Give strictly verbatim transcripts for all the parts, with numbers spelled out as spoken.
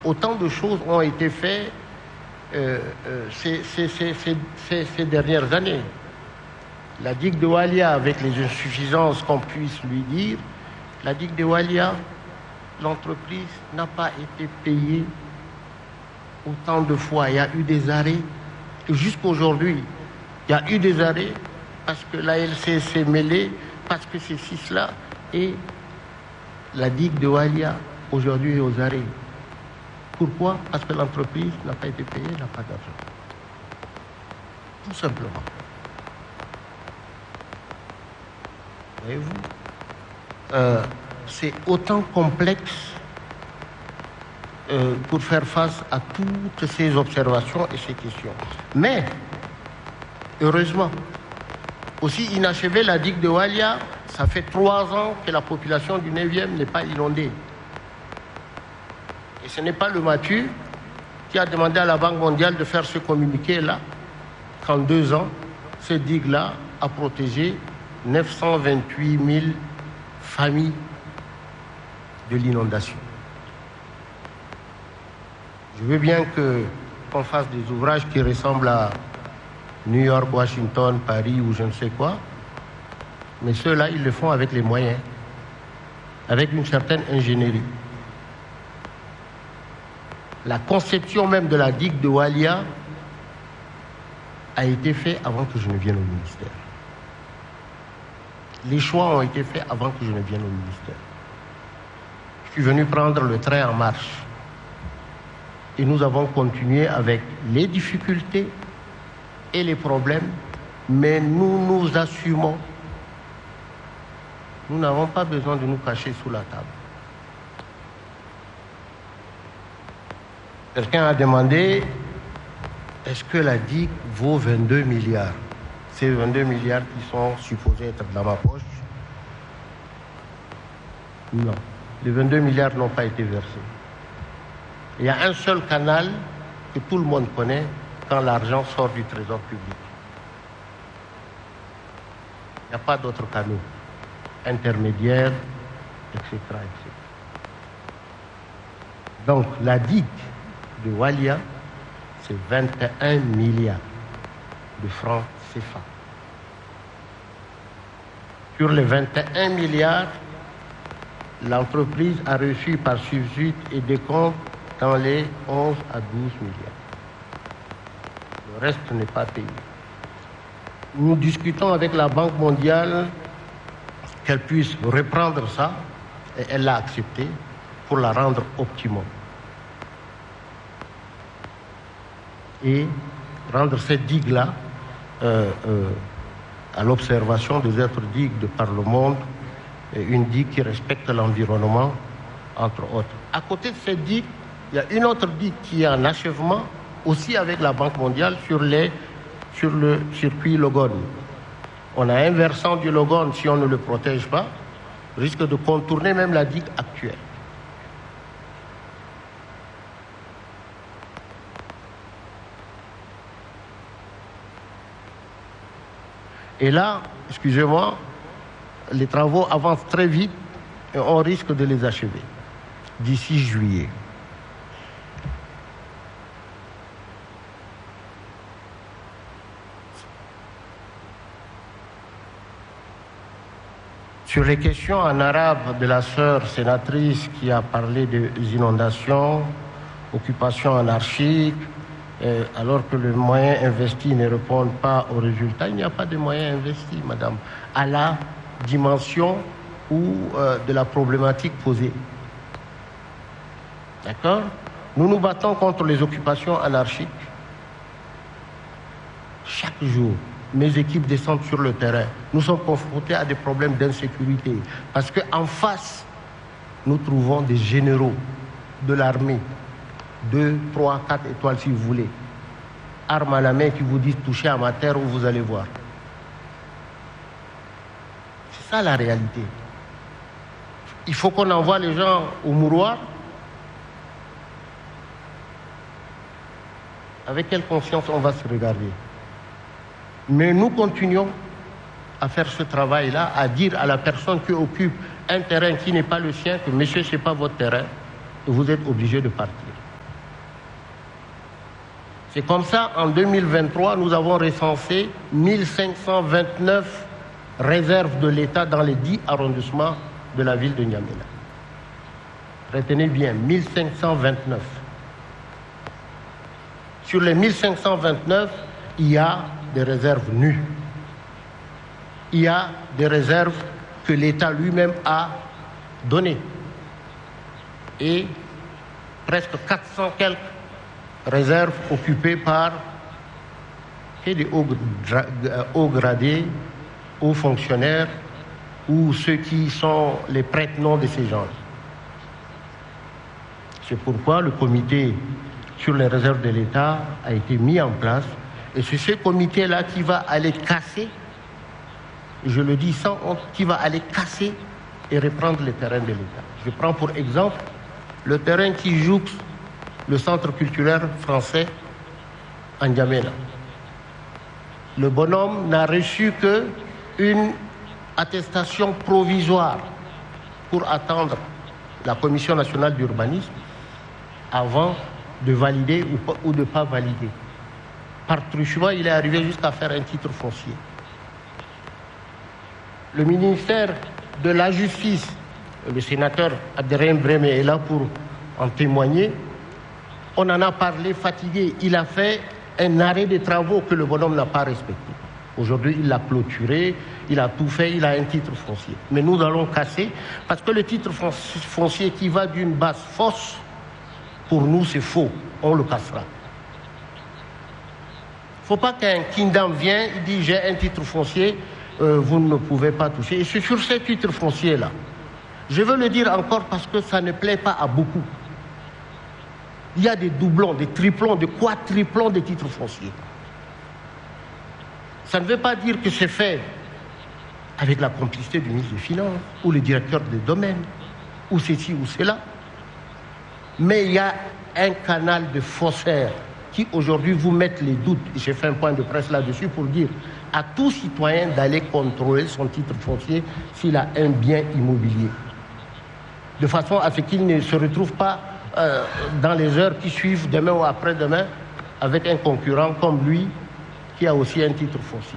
Autant de choses ont été faites euh, euh, ces, ces, ces, ces, ces dernières années. La digue de Walia, avec les insuffisances qu'on puisse lui dire, la digue de Walia, l'entreprise n'a pas été payée autant de fois. Il y a eu des arrêts. Et jusqu'aujourd'hui, il y a eu des arrêts parce que la L C s'est mêlée, parce que c'est ci, cela. Et la digue de Walia, aujourd'hui, est aux arrêts. Pourquoi? Parce que l'entreprise n'a pas été payée, n'a pas d'argent. Tout simplement. Voyez-vous, euh, c'est autant complexe euh, pour faire face à toutes ces observations et ces questions. Mais, heureusement, aussi inachevé, la digue de Walia, ça fait trois ans que la population du neuvième n'est pas inondée. Et ce n'est pas le Mathieu qui a demandé à la Banque mondiale de faire ce communiqué-là, qu'en deux ans, ce digue-là a protégé neuf cent vingt-huit mille familles de l'inondation. Je veux bien que, qu'on fasse des ouvrages qui ressemblent à New York, Washington, Paris ou je ne sais quoi, mais ceux-là, ils le font avec les moyens, avec une certaine ingénierie. La conception même de la digue de Walia a été faite avant que je ne vienne au ministère. Les choix ont été faits avant que je ne vienne au ministère. Je suis venu prendre le train en marche. Et nous avons continué avec les difficultés et les problèmes, mais nous nous assumons. Nous n'avons pas besoin de nous cacher sous la table. Quelqu'un a demandé, est-ce que la digue vaut vingt-deux milliards? Ces vingt-deux milliards qui sont supposés être dans ma poche? Non. Les vingt-deux milliards n'ont pas été versés. Il y a un seul canal que tout le monde connaît quand l'argent sort du trésor public. Il n'y a pas d'autres canaux intermédiaires, et cetera, et cetera. Donc la digue de Walia, c'est vingt et un milliards de francs C F A. Sur les vingt et un milliards, l'entreprise a reçu par subside et décompte dans les onze à douze milliards. Le reste n'est pas payé. Nous discutons avec la Banque mondiale qu'elle puisse reprendre ça, et elle l'a accepté, pour la rendre optimum. Et rendre cette digue-là euh, euh, à l'observation des autres digues de par le monde, une digue qui respecte l'environnement, entre autres. À côté de cette digue, il y a une autre digue qui est en achèvement, aussi avec la Banque mondiale, sur, les, sur le circuit Logone. On a un versant du Logone, si on ne le protège pas, risque de contourner même la digue actuelle. Et là, excusez-moi, les travaux avancent très vite et on risque de les achever d'ici juillet. Sur les questions en arabe de la sœur sénatrice qui a parlé des inondations, occupation anarchique, Euh, alors que les moyens investis ne répondent pas aux résultats, il n'y a pas de moyens investis, madame, à la dimension ou euh, de la problématique posée. D'accord? Nous nous battons contre les occupations anarchiques. Chaque jour, mes équipes descendent sur le terrain. Nous sommes confrontés à des problèmes d'insécurité. Parce qu'en face, nous trouvons des généraux de l'armée. Deux, trois, quatre étoiles si vous voulez. Armes à la main qui vous disent touchez à ma terre où vous allez voir. C'est ça la réalité. Il faut qu'on envoie les gens au mouroir. Avec quelle conscience on va se regarder? Mais nous continuons à faire ce travail-là, à dire à la personne qui occupe un terrain qui n'est pas le sien que monsieur, ce n'est pas votre terrain, et vous êtes obligé de partir. C'est comme ça, en deux mille vingt-trois, nous avons recensé mille cinq cent vingt-neuf réserves de l'État dans les dix arrondissements de la ville de N'Djamena. Retenez bien, mille cinq cent vingt-neuf. Sur les mille cinq cent vingt-neuf, il y a des réserves nues. Il y a des réserves que l'État lui-même a données. Et presque quatre cents quelques réserves occupées par des hauts, gra hauts gradés, hauts fonctionnaires ou ceux qui sont les prête-noms de ces gens. C'est pourquoi le comité sur les réserves de l'État a été mis en place et c'est ce comité-là qui va aller casser, je le dis sans honte, qui va aller casser et reprendre les terrains de l'État. Je prends pour exemple le terrain qui jouxte le centre culturel français en N'Djamena. Le bonhomme n'a reçu qu'une attestation provisoire pour attendre la Commission nationale d'urbanisme avant de valider ou de ne pas valider. Par truchement, il est arrivé jusqu'à faire un titre foncier. Le ministère de la Justice, le sénateur Abderrahim Breme est là pour en témoigner. On en a parlé fatigué. Il a fait un arrêt des travaux que le bonhomme n'a pas respecté. Aujourd'hui, il l'a clôturé, il a tout fait, il a un titre foncier. Mais nous allons casser, parce que le titre foncier qui va d'une base fausse, pour nous, c'est faux. On le cassera. Il ne faut pas qu'un kingdom vienne, il dit j'ai un titre foncier, euh, vous ne pouvez pas toucher. Et c'est sur ces titres fonciers-là. Je veux le dire encore parce que ça ne plaît pas à beaucoup. Il y a des doublons, des triplons, des quadriplons de titres fonciers. Ça ne veut pas dire que c'est fait avec la complicité du ministre des Finances ou le directeur des domaines ou ceci ou cela. Mais il y a un canal de faussaires qui aujourd'hui vous mettent les doutes. J'ai fait un point de presse là-dessus pour dire à tout citoyen d'aller contrôler son titre foncier s'il a un bien immobilier. De façon à ce qu'il ne se retrouve pas euh, dans les heures qui suivent, demain ou après-demain, avec un concurrent comme lui qui a aussi un titre foncier.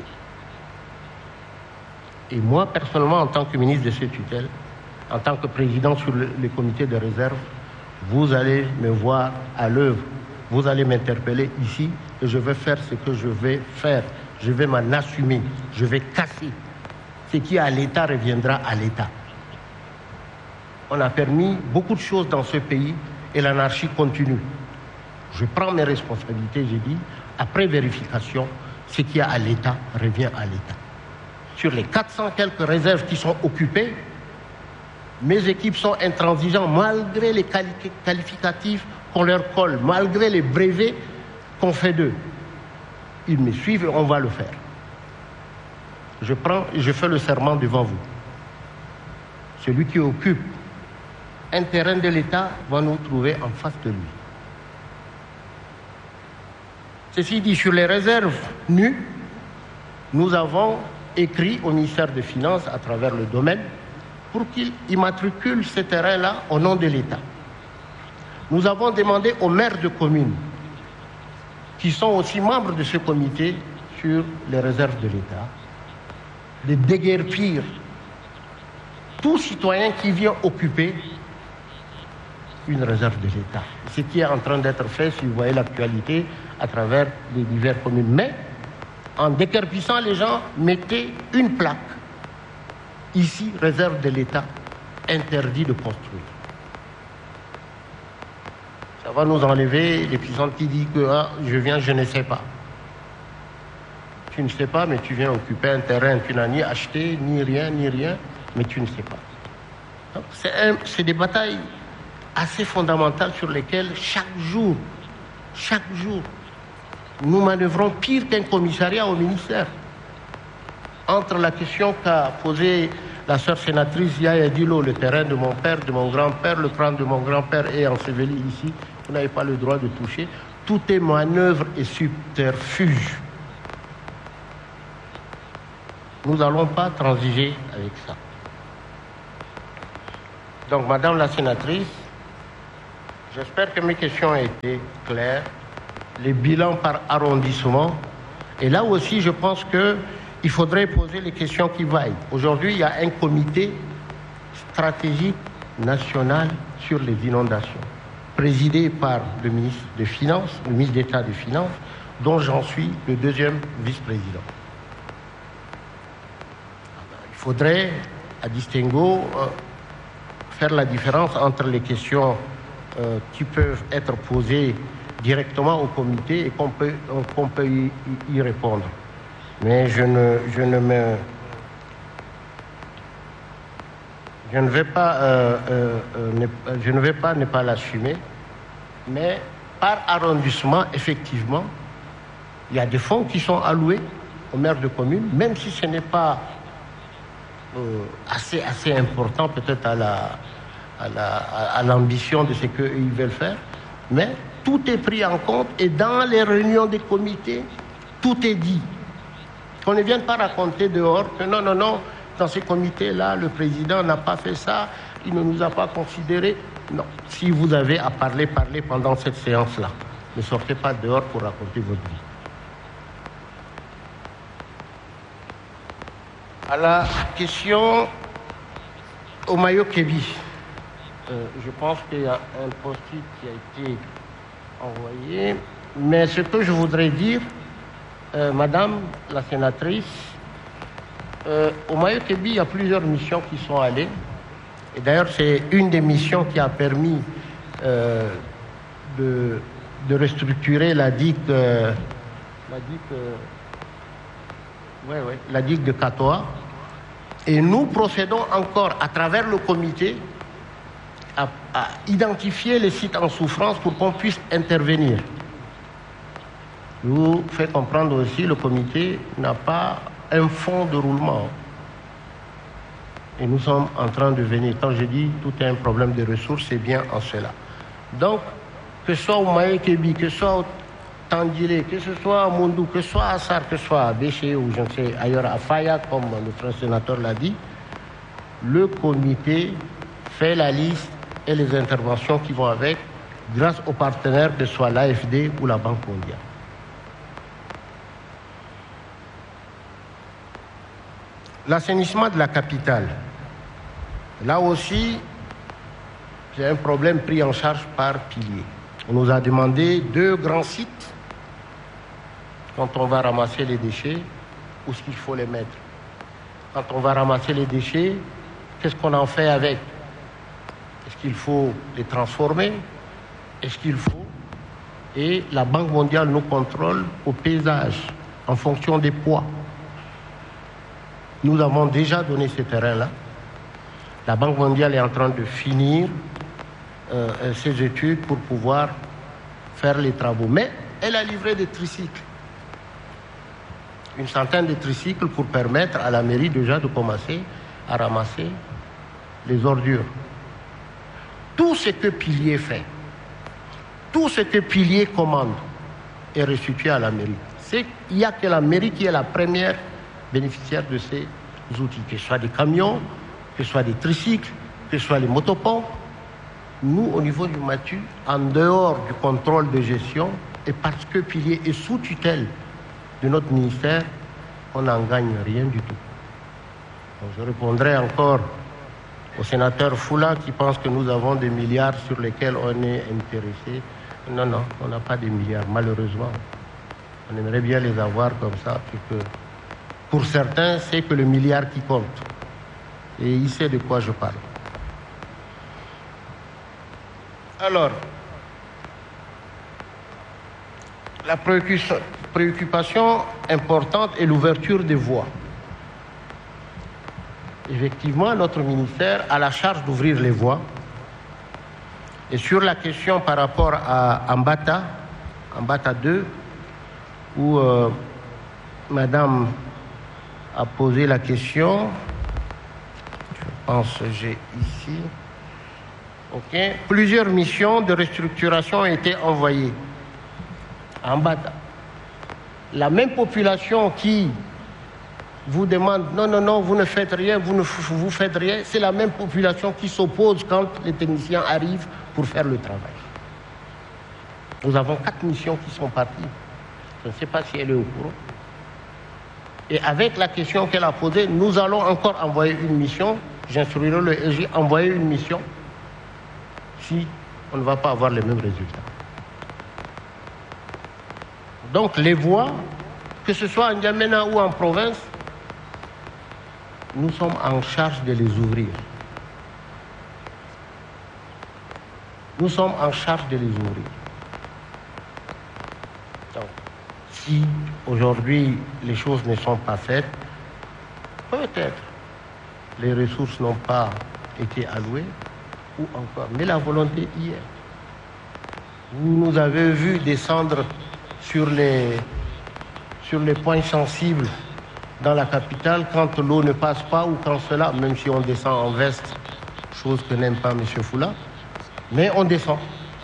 Et moi, personnellement, en tant que ministre de ces tutelles, en tant que président sur le, le comité de réserve, vous allez me voir à l'œuvre. Vous allez m'interpeller ici et je vais faire ce que je vais faire. Je vais m'en assumer. Je vais casser. Ce qui est à l'État reviendra à l'État. On a permis beaucoup de choses dans ce pays et l'anarchie continue. Je prends mes responsabilités, j'ai dit, après vérification, ce qui est à l'État revient à l'État. Sur les quatre cents quelques réserves qui sont occupées, mes équipes sont intransigeantes malgré les quali qualificatifs qu'on leur colle, malgré les brevets qu'on fait d'eux. Ils me suivent et on va le faire. Je prends et je fais le serment devant vous. Celui qui occupe un terrain de l'État va nous trouver en face de lui. Ceci dit, sur les réserves nues, nous avons écrit au ministère des Finances à travers le domaine pour qu'il immatricule ces terrains-là au nom de l'État. Nous avons demandé aux maires de communes, qui sont aussi membres de ce comité sur les réserves de l'État, de déguerpir tout citoyen qui vient occuper une réserve de l'État. Ce qui est en train d'être fait, si vous voyez l'actualité, à travers les diverses communes. Mais, en déguerpissant les gens, mettez une plaque. Ici, réserve de l'État, interdit de construire. Ça va nous enlever les puissants qui disent que ah, je viens, je ne sais pas. Tu ne sais pas, mais tu viens occuper un terrain, tu n'as ni acheté, ni rien, ni rien, mais tu ne sais pas. C'est des batailles assez fondamentales sur lesquelles chaque jour, chaque jour, nous manœuvrons pire qu'un commissariat au ministère. Entre la question qu'a posée la sœur sénatrice Yaya Dilo, le terrain de mon père, de mon grand-père, le crâne de mon grand-père est enseveli ici, vous n'avez pas le droit de toucher. Tout est manœuvre et subterfuge. Nous n'allons pas transiger avec ça. Donc, Madame la sénatrice, j'espère que mes questions ont été claires. les bilans par arrondissement. Et là aussi, je pense qu'il faudrait poser les questions qui vaillent. Aujourd'hui, il y a un comité stratégique national sur les inondations, présidé par le ministre des Finances, le ministre d'État des Finances, dont j'en suis le deuxième vice-président. Il faudrait, à distinguo, euh, faire la différence entre les questions euh, qui peuvent être posées directement au comité et qu'on peut, qu'on peut y, y répondre. Mais je ne, je ne me... Je ne vais pas, euh, euh, ne, je ne vais pas ne pas l'assumer, mais par arrondissement, effectivement, il y a des fonds qui sont alloués aux maires de communes, même si ce n'est pas euh, assez, assez important peut-être à la, à la, à l'ambition de ce qu'ils veulent faire, mais tout est pris en compte et dans les réunions des comités, tout est dit. Qu'on ne vienne pas raconter dehors que non, non, non, dans ces comités-là, le président n'a pas fait ça, il ne nous a pas considérés. Non, si vous avez à parler, parlez pendant cette séance-là. Ne sortez pas dehors pour raconter votre vie. À la question au Mayo-Kébi, euh, je pense qu'il y a un post-it qui a été envoyé, mais ce que je voudrais dire, euh, Madame la sénatrice, euh, au Mayo-Kébi, il y a plusieurs missions qui sont allées, et d'ailleurs c'est une des missions qui a permis euh, de, de restructurer la digue, euh, la digue, euh, ouais, ouais, la digue de Katoa. Et nous procédons encore à travers le comité à, à identifier les sites en souffrance pour qu'on puisse intervenir. Je vous fais comprendre aussi, le comité n'a pas un fonds de roulement. Et nous sommes en train de venir. Quand je dis tout est un problème de ressources, c'est bien en cela. Donc, que ce soit au Mayo-Kébi, que ce soit au Tandilé, que ce soit à Mondou, que ce soit à Sar, que ce soit à Béché ou je ne sais ailleurs à Faya, comme le frère sénateur l'a dit, le comité fait la liste et les interventions qui vont avec grâce aux partenaires que ce soit l'A F D ou la Banque mondiale. L'assainissement de la capitale. Là aussi, c'est un problème pris en charge par Pilier. On nous a demandé deux grands sites quand on va ramasser les déchets, où est-ce qu'il faut les mettre. Quand on va ramasser les déchets, qu'est-ce qu'on en fait avec? Est-ce qu'il faut les transformer? Est-ce qu'il faut? Et la Banque mondiale nous contrôle au paysage, en fonction des poids. Nous avons déjà donné ce terrain-là. La Banque mondiale est en train de finir euh, ses études pour pouvoir faire les travaux. Mais elle a livré des tricycles. Une centaine de tricycles pour permettre à la mairie déjà de commencer à ramasser les ordures. Tout ce que Pilier fait, tout ce que Pilier commande est restitué à la mairie. C'est, il n'y a que la mairie qui est la première bénéficiaire de ces outils, que ce soit des camions, que ce soit des tricycles, que ce soit les motopompes. Nous, au niveau du MATU, en dehors du contrôle de gestion, et parce que Pilier est sous tutelle de notre ministère, on n'en gagne rien du tout. Donc je répondrai encore au sénateur Foula qui pense que nous avons des milliards sur lesquels on est intéressé. Non, non, on n'a pas de milliards, malheureusement. On aimerait bien les avoir comme ça, que pour certains, c'est que le milliard qui compte. Et il sait de quoi je parle. Alors, la préoccupation importante est l'ouverture des voies. Effectivement, notre ministère a la charge d'ouvrir les voies. Et sur la question par rapport à Ambata, Ambata deux, où euh, Madame a posé la question, je pense que j'ai ici, ok, plusieurs missions de restructuration ont été envoyées à Ambata. La même population qui vous demande non, non, non, vous ne faites rien, vous ne vous faites rien, c'est la même population qui s'oppose quand les techniciens arrivent pour faire le travail. Nous avons quatre missions qui sont parties. Je ne sais pas si elle est au courant. Et avec la question qu'elle a posée, nous allons encore envoyer une mission. J'instruirai le S G envoyer une mission si on ne va pas avoir les mêmes résultats. Donc les voies, que ce soit en N'Djamena ou en province, nous sommes en charge de les ouvrir. Nous sommes en charge de les ouvrir. Donc, si aujourd'hui les choses ne sont pas faites, peut-être les ressources n'ont pas été allouées, ou encore, mais la volonté y est. Vous nous avez vu descendre sur les, sur les points sensibles dans la capitale quand l'eau ne passe pas ou quand cela, même si on descend en veste, chose que n'aime pas M. Foula, mais on descend.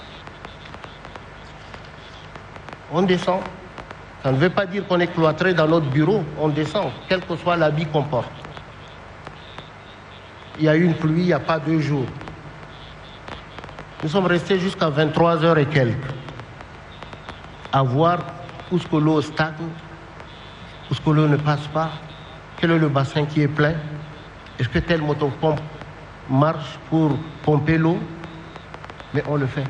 On descend. Ça ne veut pas dire qu'on est cloîtré dans notre bureau, on descend, quel que soit l'habit qu'on porte. Il y a eu une pluie il n'y a pas deux jours. Nous sommes restés jusqu'à vingt-trois heures et quelques à voir où est-ce que l'eau stagne, où est-ce que l'eau ne passe pas, quel est le bassin qui est plein, est-ce que telle motopompe marche pour pomper l'eau, mais on le fait.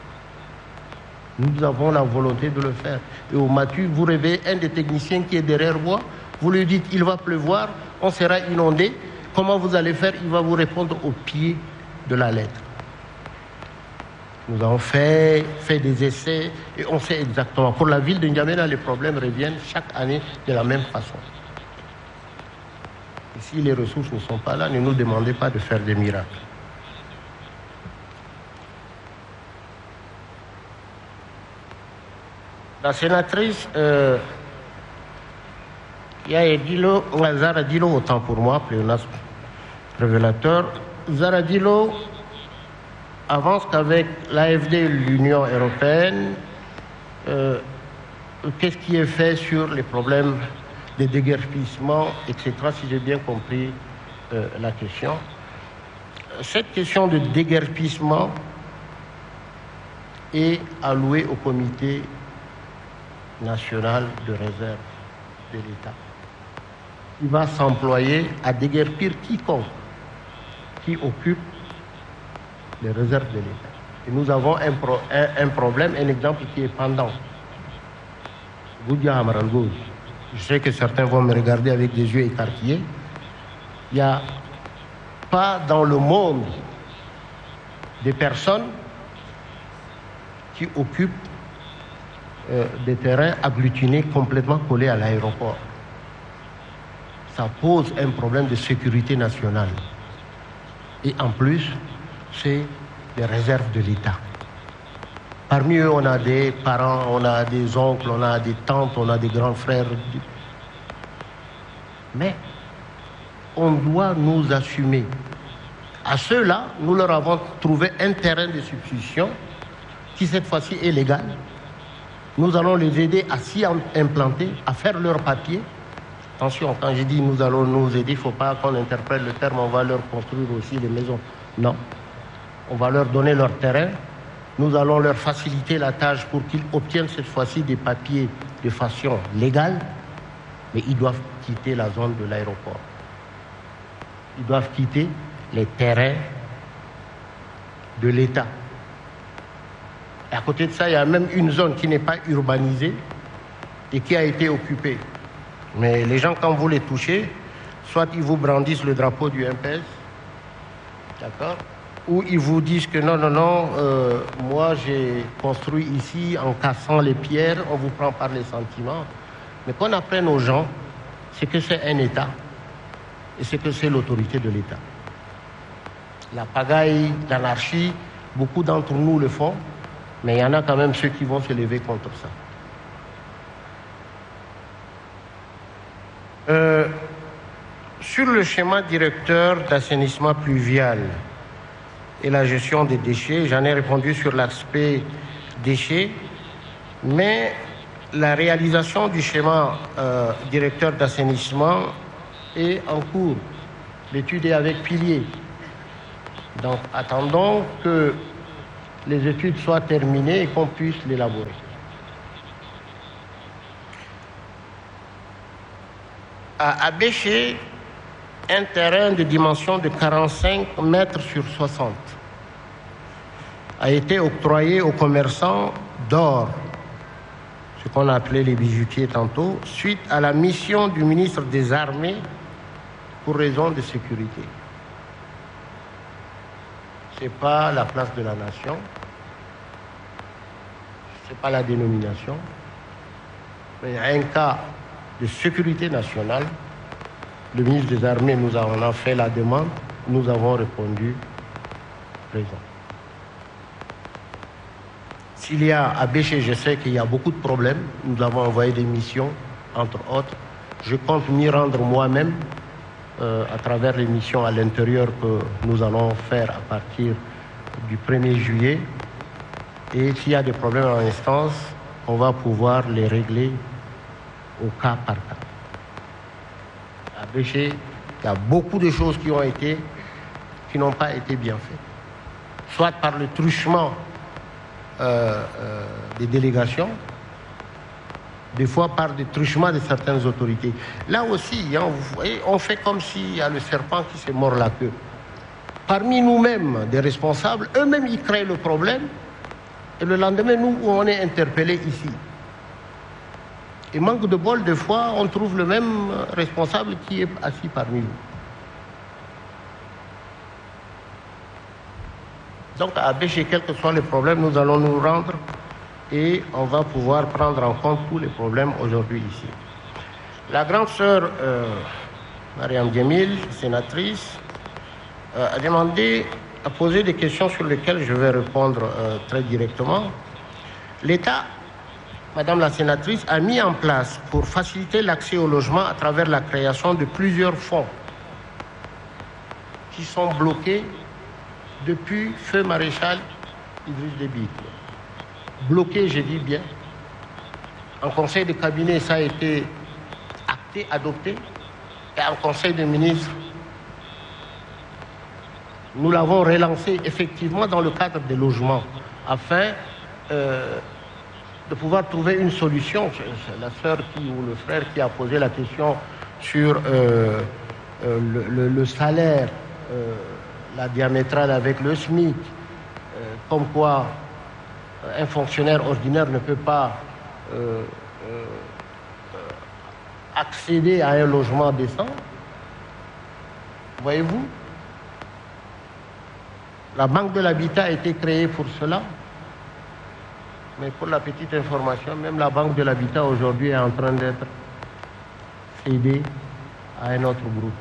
Nous avons la volonté de le faire. Et au Matu, vous réveillez un des techniciens qui est derrière moi, vous lui dites il va pleuvoir, on sera inondé, comment vous allez faire? Il va vous répondre au pied de la lettre. Nous avons fait, fait des essais et on sait exactement. Pour la ville de N'Djamena, les problèmes reviennent chaque année de la même façon. Et si les ressources ne sont pas là, ne nous demandez pas de faire des miracles. La sénatrice euh, Yaedilo, Zara Dilo, autant pour moi, pléonasme révélateur, Zara Dilo avance qu'avec l'A F D et l'Union européenne, euh, qu'est-ce qui est fait sur les problèmes de déguerpissement, et cetera, si j'ai bien compris euh, la question. Cette question de déguerpissement est allouée au comité national de réserve de l'État. Il va s'employer à déguerpir quiconque qui occupe les réserves de l'État. Et nous avons un, pro, un, un problème, un exemple qui est pendant. Je sais que certains vont me regarder avec des yeux écarquillés. Il n'y a pas dans le monde des personnes qui occupent euh, des terrains agglutinés complètement collés à l'aéroport. Ça pose un problème de sécurité nationale. Et en plus, c'est des réserves de l'État. Parmi eux, on a des parents, on a des oncles, on a des tantes, on a des grands frères. Mais on doit nous assumer. À ceux-là, nous leur avons trouvé un terrain de substitution qui cette fois-ci est légal. Nous allons les aider à s'y implanter, à faire leurs papiers. Attention, quand je dis nous allons nous aider, il ne faut pas qu'on interprète le terme, on va leur construire aussi des maisons. Non. On va leur donner leur terrain. Nous allons leur faciliter la tâche pour qu'ils obtiennent cette fois-ci des papiers de façon légale, mais ils doivent quitter la zone de l'aéroport. Ils doivent quitter les terrains de l'État. Et à côté de ça, il y a même une zone qui n'est pas urbanisée et qui a été occupée. Mais les gens, quand vous les touchez, soit ils vous brandissent le drapeau du M P S, d'accord, ou ils vous disent que non, non, non, euh, moi j'ai construit ici en cassant les pierres, on vous prend par les sentiments. Mais qu'on apprenne aux gens, c'est que c'est un État et c'est que c'est l'autorité de l'État. La pagaille, l'anarchie, beaucoup d'entre nous le font, mais il y en a quand même ceux qui vont se lever contre ça. Euh, sur le schéma directeur d'assainissement pluvial et la gestion des déchets, j'en ai répondu sur l'aspect déchets, mais la réalisation du schéma euh, directeur d'assainissement est en cours. L'étude est avec pilier. Donc attendons que les études soient terminées et qu'on puisse l'élaborer. À Abéché, un terrain de dimension de quarante-cinq mètres sur soixante a été octroyé aux commerçants d'or, ce qu'on a appelé les bijoutiers tantôt, suite à la mission du ministre des Armées pour raison de sécurité. Ce n'est pas la place de la nation, ce n'est pas la dénomination, mais il y a un cas de sécurité nationale. Le ministre des Armées nous a, on a fait la demande, nous avons répondu présent. S'il y a à Béché, je sais qu'il y a beaucoup de problèmes, nous avons envoyé des missions, entre autres. Je compte m'y rendre moi-même euh, à travers les missions à l'intérieur que nous allons faire à partir du premier juillet. Et s'il y a des problèmes en instance, on va pouvoir les régler au cas par cas. À Béché, il y a beaucoup de choses qui ont été, qui n'ont pas été bien faites. Soit par le truchement euh, euh, des délégations, des fois par des truchements de certaines autorités. Là aussi, hein, vous voyez, on fait comme s'il y a le serpent qui s'est mord la queue. Parmi nous-mêmes, des responsables, eux-mêmes, ils créent le problème, et le lendemain, nous, on est interpellés ici. Et manque de bol, des fois, on trouve le même responsable qui est assis parmi nous. Donc, à Béché, quels que soient les problèmes, nous allons nous rendre et on va pouvoir prendre en compte tous les problèmes aujourd'hui ici. La grande sœur euh, Mariam Djemil, sénatrice, euh, a demandé, a posé des questions sur lesquelles je vais répondre euh, très directement. L'État, Madame la sénatrice, a mis en place pour faciliter l'accès au logement à travers la création de plusieurs fonds qui sont bloqués depuis Feu Maréchal Idriss Déby. Bloqués, je dis bien. En conseil de cabinet, ça a été acté, adopté. Et en conseil des ministres, nous l'avons relancé effectivement dans le cadre des logements afin euh, de pouvoir trouver une solution. C'est la sœur qui, ou le frère qui a posé la question sur euh, euh, le, le, le salaire, euh, la diamétrale avec le SMIC, euh, comme quoi euh, un fonctionnaire ordinaire ne peut pas euh, euh, accéder à un logement décent. Voyez-vous, la Banque de l'Habitat a été créée pour cela. Mais pour la petite information, même la Banque de l'Habitat aujourd'hui est en train d'être cédée à un autre groupe.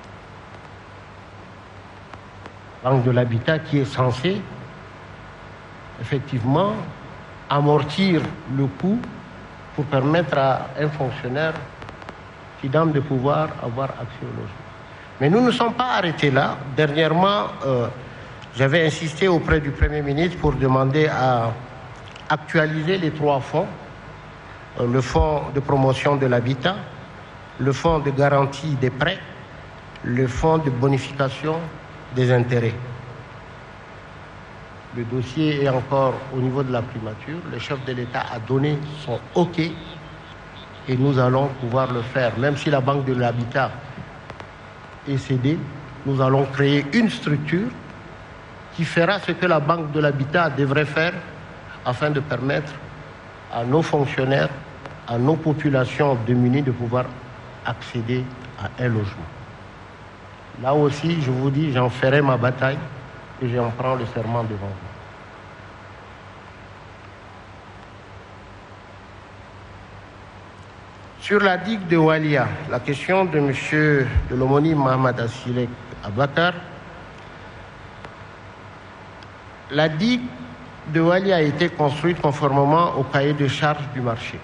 Banque de l'Habitat qui est censée effectivement amortir le coût pour permettre à un fonctionnaire qui donne de pouvoir avoir accès au logement. Mais nous ne sommes pas arrêtés là. Dernièrement, euh, j'avais insisté auprès du Premier ministre pour demander à actualiser les trois fonds, euh, le fonds de promotion de l'habitat, le fonds de garantie des prêts, le fonds de bonification des intérêts. Le dossier est encore au niveau de la primature. Le chef de l'État a donné son OK et nous allons pouvoir le faire. Même si la Banque de l'Habitat est cédée, nous allons créer une structure qui fera ce que la Banque de l'Habitat devrait faire afin de permettre à nos fonctionnaires, à nos populations démunies de pouvoir accéder à un logement. Là aussi, je vous dis, j'en ferai ma bataille et j'en prends le serment devant vous. Sur la digue de Walia, la question de M. de l'homonyme Mohamed Assilek Abakar, la digue de Walia a été construite conformément au cahier de charges du marché.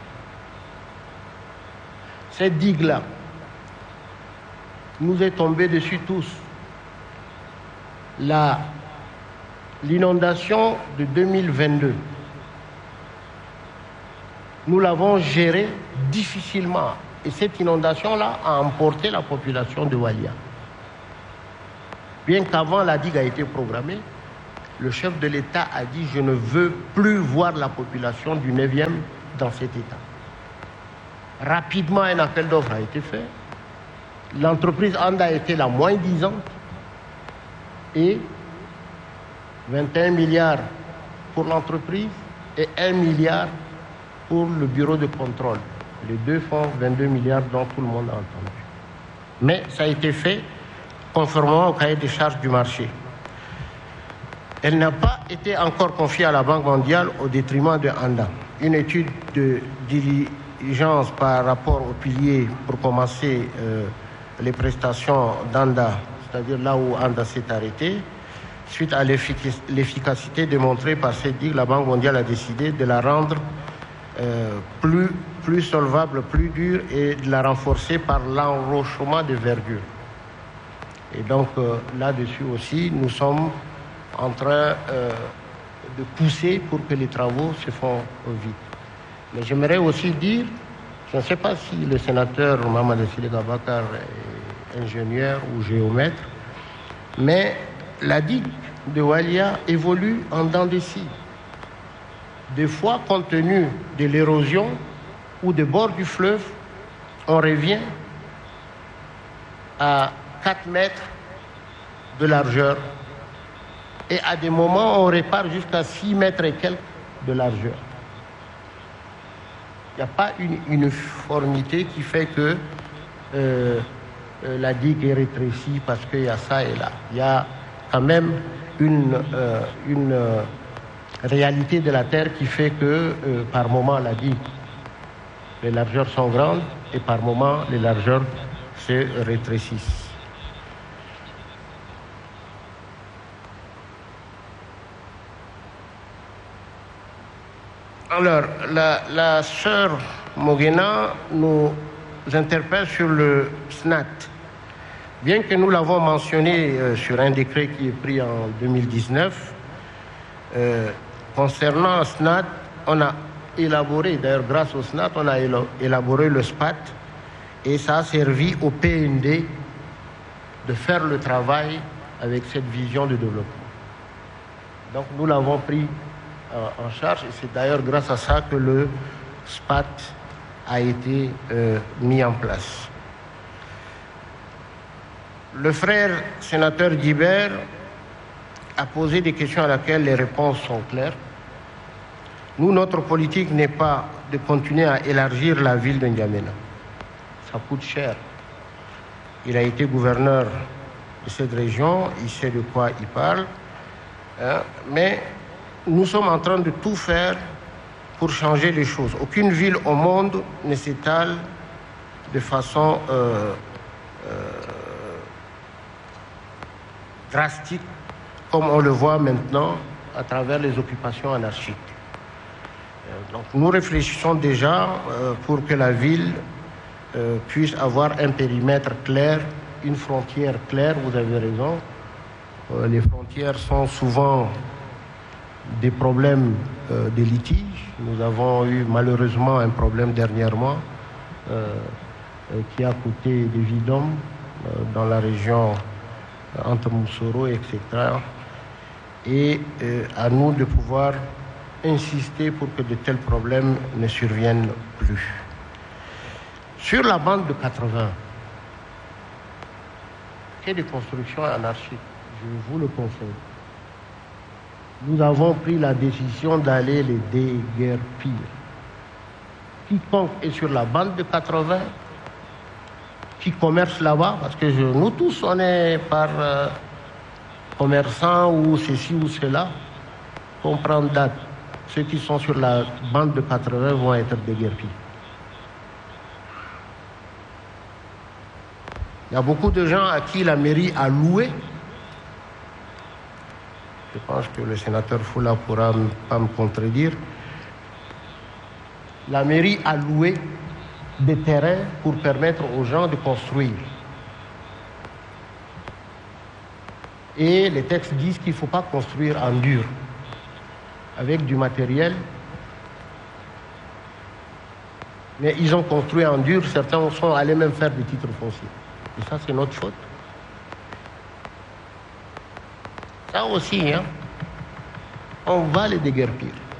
Cette digue-là nous est tombée dessus tous. La, l'inondation de deux mille vingt-deux, nous l'avons gérée difficilement. Et cette inondation-là a emporté la population de Walia. Bien qu'avant la digue a été programmée, le chef de l'État a dit « Je ne veux plus voir la population du neuvième dans cet état ». Rapidement, un appel d'offres a été fait. L'entreprise Anda a été la moins disante et vingt et un milliards pour l'entreprise et un milliard pour le bureau de contrôle. Les deux font vingt-deux milliards dont tout le monde a entendu. Mais ça a été fait conformément au cahier des charges du marché. Elle n'a pas été encore confiée à la Banque mondiale au détriment de Anda. Une étude de diligence par rapport au pilier pour commencer euh, les prestations d'Anda, c'est-à-dire là où Anda s'est arrêté, suite à l'efficacité démontrée par cette digue, la Banque mondiale a décidé de la rendre euh, plus, plus solvable, plus dure et de la renforcer par l'enrochement de verdure. Et donc euh, là-dessus aussi, nous sommes en train euh, de pousser pour que les travaux se font vite. Mais j'aimerais aussi dire, je ne sais pas si le sénateur Mamadou Silega Bakar est ingénieur ou géomètre, mais la digue de Walia évolue en dents de scie. Des fois, compte tenu de l'érosion ou des bords du fleuve, on revient à quatre mètres de largeur et à des moments, on répare jusqu'à six mètres et quelques de largeur. Il n'y a pas une uniformité qui fait que euh, euh, la digue est rétrécie parce qu'il y a ça et là. Il y a quand même une, euh, une euh, réalité de la terre qui fait que euh, par moment la digue, les largeurs sont grandes et par moment les largeurs se rétrécissent. Alors, la, la sœur Moguena nous interpelle sur le S N A T. Bien que nous l'avons mentionné euh, sur un décret qui est pris en deux mille dix-neuf, euh, concernant le S N A T, on a élaboré, d'ailleurs grâce au S N A T, on a élaboré le S P A T et ça a servi au P N D de faire le travail avec cette vision de développement. Donc nous l'avons pris en charge et c'est d'ailleurs grâce à ça que le S P A T a été euh, mis en place. Le frère sénateur Guibert a posé des questions à laquelle les réponses sont claires. Nous, notre politique n'est pas de continuer à élargir la ville de N'Djamena. Ça coûte cher. Il a été gouverneur de cette région, il sait de quoi il parle, hein, mais nous sommes en train de tout faire pour changer les choses. Aucune ville au monde ne s'étale de façon euh, euh, drastique comme on le voit maintenant à travers les occupations anarchiques. Donc nous réfléchissons déjà euh, pour que la ville euh, puisse avoir un périmètre clair, une frontière claire, vous avez raison. Euh, les frontières sont souvent des problèmes euh, de litige. Nous avons eu malheureusement un problème dernièrement euh, euh, qui a coûté des vies d'hommes euh, dans la région euh, entre Moussoro, et cetera. Et euh, à nous de pouvoir insister pour que de tels problèmes ne surviennent plus. Sur la bande de quatre-vingts, quai de construction anarchique, je vous le conseille. Nous avons pris la décision d'aller les déguerpir. Quiconque est sur la bande de quatre-vingts, qui commerce là-bas, parce que je, nous tous, on est par euh, commerçants ou ceci ou cela, on prend date. Ceux qui sont sur la bande de quatre-vingts vont être déguerpis. Il y a beaucoup de gens à qui la mairie a loué. Je pense que le sénateur Foula ne pourra pas me contredire. La mairie a loué des terrains pour permettre aux gens de construire. Et les textes disent qu'il ne faut pas construire en dur, avec du matériel. Mais ils ont construit en dur, certains sont allés même faire des titres fonciers. Et ça, c'est notre faute. Ça aussi, hein. on va les déguerpir.